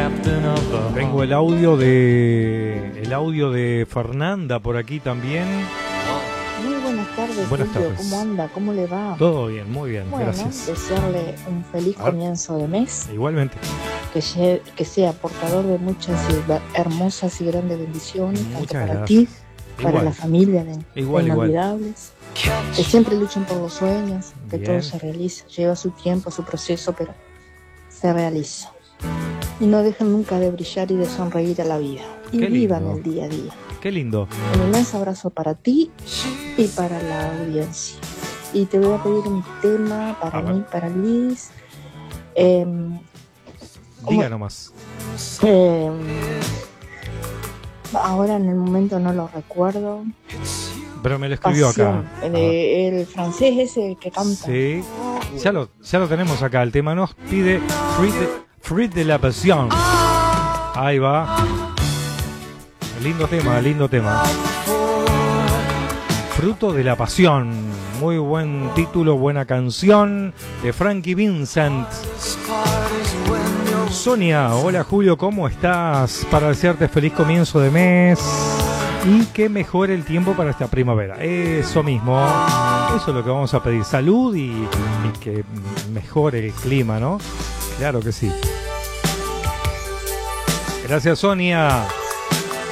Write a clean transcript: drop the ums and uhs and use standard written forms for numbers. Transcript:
Tengo el audio de Fernanda por aquí también. Muy buenas tardes, Buenas Julio. tardes. ¿Cómo anda? ¿Cómo le va? Todo bien, muy bien, Bueno, gracias. desearle un feliz comienzo de mes, Igualmente. que sea portador de muchas hermosas y grandes bendiciones, tanto Muchas para gracias. ti, para Igual. la familia de Igual. inolvidables. Que siempre luchen por los sueños, que Bien. todo se realiza. Lleva su tiempo, su proceso, pero se realiza. Y no dejen nunca de brillar y de sonreír a la vida. Y Qué vivan lindo. el día a día. Qué lindo. Un inmenso abrazo para ti y para la audiencia. Y te voy a pedir un tema para mí, para Luis. Diga nomás. Ahora en el momento no lo recuerdo. Pero me lo escribió Pasión, acá. el francés ese que canta. Sí. Ya lo tenemos acá. El tema nos pide Fruit de la Pasión. Ahí va. Lindo tema. Fruto de la Pasión. Muy buen título, buena canción de Frankie Vincent. Sonia, hola Julio, ¿cómo estás? Para desearte feliz comienzo de mes y que mejore el tiempo para esta primavera. Eso mismo, eso es lo que vamos a pedir. Salud y que mejore el clima, ¿no? Claro que sí. Gracias, Sonia.